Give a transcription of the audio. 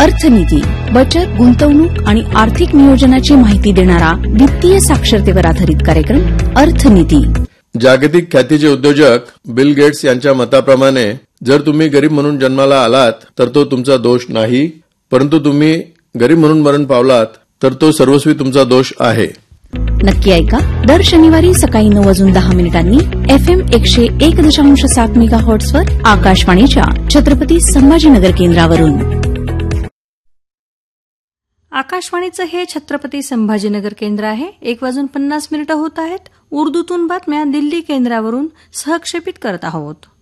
अर्थनिधी बचत, गुंतवणूक आणि आर्थिक नियोजनाची माहिती देणारा वित्तीय साक्षरतेवर आधारित कार्यक्रम अर्थनिधी. जागतिक ख्यातीचे उद्योजक बिल गेट्स यांच्या मताप्रमाणे जर तुम्ही गरीब म्हणून जन्माला आलात तर तो तुमचा दोष नाही, परंतु तुम्ही गरीब म्हणून मरण पावलात तर तो सर्वस्वी तुमचा दोष आहे. नक्की ऐका दर शनिवारी सकाळी 9:10 FM 101.7 मेगाहर्ट्झवर आकाशवाणीच्या छत्रपती संभाजीनगर केंद्रावरून. आकाशवाणीचं हे छत्रपती संभाजीनगर केंद्र आहे. 1:50 होत आहेत. उर्दूतून बातम्या दिल्ली केंद्रावरून सहक्षेपित करत आहोत.